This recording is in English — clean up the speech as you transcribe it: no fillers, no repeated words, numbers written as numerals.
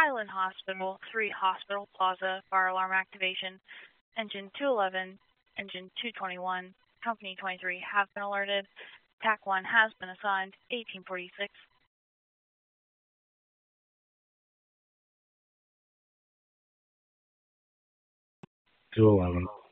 Highland Hospital, 3 Hospital Plaza, fire alarm activation. Engine 211, Engine 221, Company 23 have been alerted. TAC 1 has been assigned, 1846. 211.